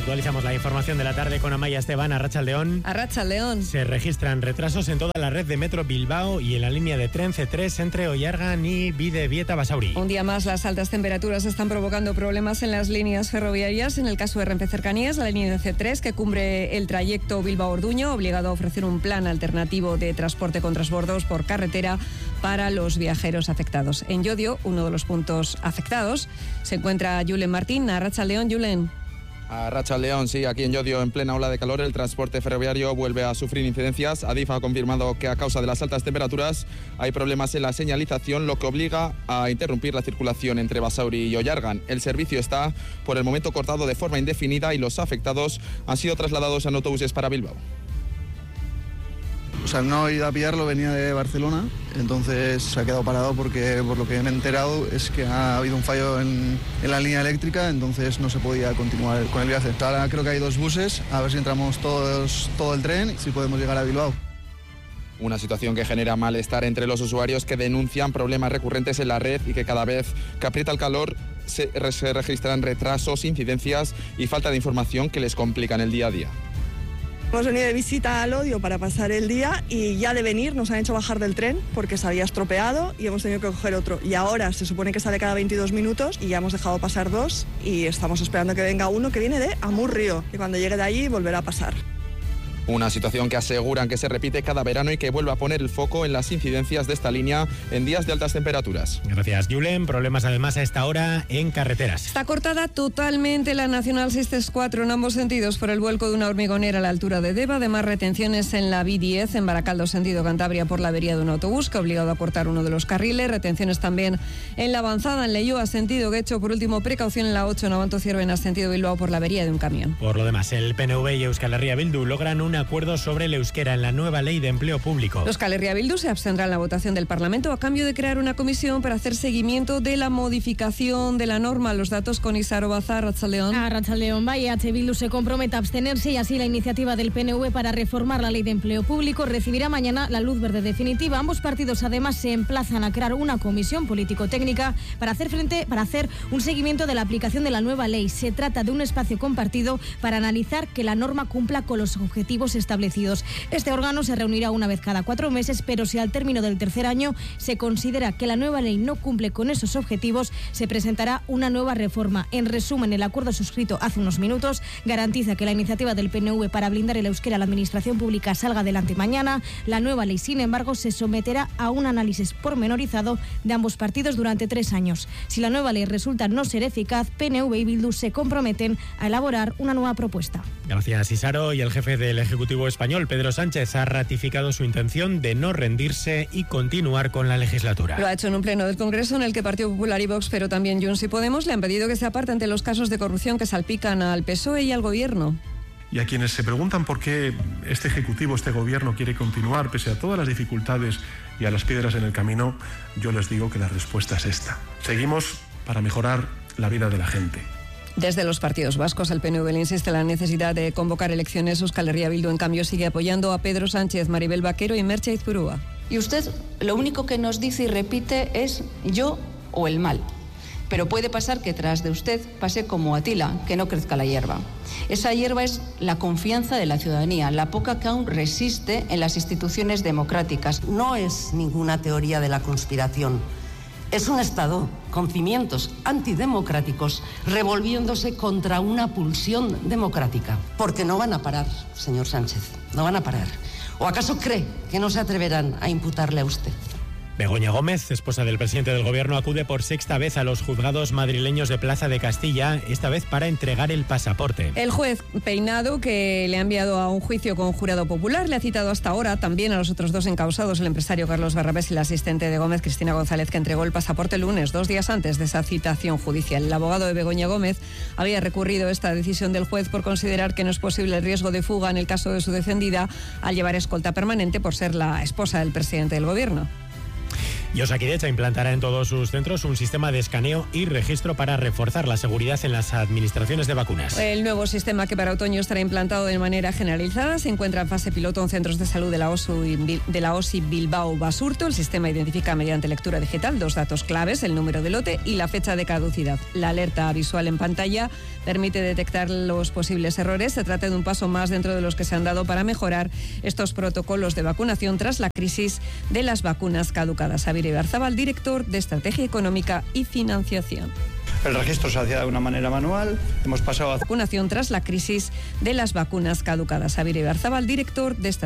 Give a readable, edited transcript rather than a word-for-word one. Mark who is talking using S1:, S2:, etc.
S1: Actualizamos la información de la tarde con Amaya Esteban. Arratsaldeón.
S2: Arratsaldeón.
S1: Se registran retrasos en toda la red de Metro Bilbao y en la línea de tren C3 entre Oyargan y Bidebieta-Basauri.
S2: Un día más, las altas temperaturas están provocando problemas en las líneas ferroviarias. En el caso de Renfe Cercanías, la línea de C3, que cubre el trayecto Bilbao-Orduño, obligado a ofrecer un plan alternativo de transporte con transbordos por carretera para los viajeros afectados. En Llodio, uno de los puntos afectados, se encuentra Julen Martín. Arratsaldeón, Julen.
S3: Arratsaldeón, sí, aquí en Llodio, en plena ola de calor, el transporte ferroviario vuelve a sufrir incidencias. Adif ha confirmado que a causa de las altas temperaturas hay problemas en la señalización, lo que obliga a interrumpir la circulación entre Basauri y Oyargan. El servicio está, por el momento, cortado de forma indefinida y los afectados han sido trasladados en autobuses para Bilbao.
S4: O sea, no he ido a pillarlo, venía de Barcelona, entonces se ha quedado parado porque por lo que me he enterado es que ha habido un fallo en la línea eléctrica, entonces no se podía continuar con el viaje. Ahora creo que hay 2 buses, a ver si entramos todo el tren y si podemos llegar a Bilbao.
S3: Una situación que genera malestar entre los usuarios que denuncian problemas recurrentes en la red y que cada vez que aprieta el calor se registran retrasos, incidencias y falta de información que les complican el día a día.
S5: Hemos venido de visita al Odio para pasar el día y ya de venir nos han hecho bajar del tren porque se había estropeado y hemos tenido que coger otro. Y ahora se supone que sale cada 22 minutos y ya hemos dejado pasar 2 y estamos esperando que venga uno que viene de Amurrio y cuando llegue de allí volverá a pasar.
S3: Una situación que aseguran que se repite cada verano y que vuelve a poner el foco en las incidencias de esta línea en días de altas temperaturas.
S1: Gracias, Julen. Problemas además a esta hora en carreteras.
S2: Está cortada totalmente la Nacional 634 en ambos sentidos por el vuelco de una hormigonera a la altura de Deva. Además, retenciones en la B10 en Baracaldo, sentido Cantabria, por la avería de un autobús que ha obligado a cortar uno de los carriles. Retenciones también en la avanzada en Leioa, sentido Guecho. Por último, precaución en la 8 en Abanto Ciervena, sentido Bilbao, por la avería de un camión.
S1: Por lo demás, el PNV y Euskal Herria Bildu logran un acuerdo sobre el euskera en la nueva ley de empleo público.
S2: Euskal Herria Bildu se abstendrá en la votación del Parlamento a cambio de crear una comisión para hacer seguimiento de la modificación de la norma. Los datos con Isar Obaza. Arratsaldeón.
S6: Arratsaldeón. EH Bildu se compromete a abstenerse y así la iniciativa del PNV para reformar la ley de empleo público recibirá mañana la luz verde definitiva. Ambos partidos además se emplazan a crear una comisión político-técnica para hacer un seguimiento de la aplicación de la nueva ley. Se trata de un espacio compartido para analizar que la norma cumpla con los objetivos establecidos. Este órgano se reunirá una vez cada 4 meses, pero si al término del tercer año se considera que la nueva ley no cumple con esos objetivos, se presentará una nueva reforma. En resumen, el acuerdo suscrito hace unos minutos garantiza que la iniciativa del PNV para blindar el euskera a la administración pública salga adelante mañana. La nueva ley, sin embargo, se someterá a un análisis pormenorizado de ambos partidos durante 3 años. Si la nueva ley resulta no ser eficaz, PNV y Bildu se comprometen a elaborar una nueva propuesta.
S1: Gracias, Isaro. Y el jefe del Ejecutivo español, Pedro Sánchez, ha ratificado su intención de no rendirse y continuar con la legislatura.
S2: Lo ha hecho en un pleno del Congreso en el que Partido Popular y Vox, pero también Junts y Podemos, le han pedido que se aparte ante los casos de corrupción que salpican al PSOE y al Gobierno.
S7: Y a quienes se preguntan por qué este Ejecutivo, este Gobierno quiere continuar pese a todas las dificultades y a las piedras en el camino, yo les digo que la respuesta es esta. Seguimos para mejorar la vida de la gente.
S2: Desde los partidos vascos, el PNV le insiste en la necesidad de convocar elecciones. Euskal Herria Bildu, en cambio, sigue apoyando a Pedro Sánchez, Maribel Vaquero y Merche Aizpurúa.
S8: Y usted lo único que nos dice y repite es yo o el mal. Pero puede pasar que tras de usted pase como Atila, que no crezca la hierba. Esa hierba es la confianza de la ciudadanía, la poca que aún resiste en las instituciones democráticas.
S9: No es ninguna teoría de la conspiración. Es un Estado con cimientos antidemocráticos revolviéndose contra una pulsión democrática. Porque no van a parar, señor Sánchez, no van a parar. ¿O acaso cree que no se atreverán a imputarle a usted?
S1: Begoña Gómez, esposa del presidente del Gobierno, acude por 6ª vez a los juzgados madrileños de Plaza de Castilla, esta vez para entregar el pasaporte.
S2: El juez Peinado, que le ha enviado a un juicio con jurado popular, le ha citado hasta ahora también a los otros 2 encausados, el empresario Carlos Barrabés y la asistente de Gómez, Cristina González, que entregó el pasaporte el lunes, 2 días antes de esa citación judicial. El abogado de Begoña Gómez había recurrido esta decisión del juez por considerar que no es posible el riesgo de fuga en el caso de su defendida al llevar escolta permanente por ser la esposa del presidente del Gobierno.
S1: Y Osakidetza implantará en todos sus centros un sistema de escaneo y registro para reforzar la seguridad en las administraciones de vacunas.
S2: El nuevo sistema, que para otoño estará implantado de manera generalizada, se encuentra en fase piloto en centros de salud de la OSI Bilbao Basurto. El sistema identifica mediante lectura digital 2 datos claves: el número de lote y la fecha de caducidad. La alerta visual en pantalla permite detectar los posibles errores. Se trata de un paso más dentro de los que se han dado para mejorar estos protocolos de vacunación tras la crisis de las vacunas caducadas. Xavier Ibarzabal, director de Estrategia Económica y Financiación.
S10: El registro se hacía de una manera manual. Hemos pasado a
S2: vacunación tras la crisis de las vacunas caducadas. Xavier Ibarzabal, director de Estrategia